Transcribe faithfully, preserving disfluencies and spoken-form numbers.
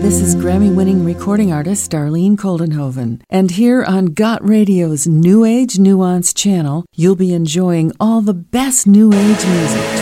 this is Grammy-winning recording artist Darlene Koldenhoven. And here on Got Radio's New Age Nuance channel, you'll be enjoying all the best New Age music.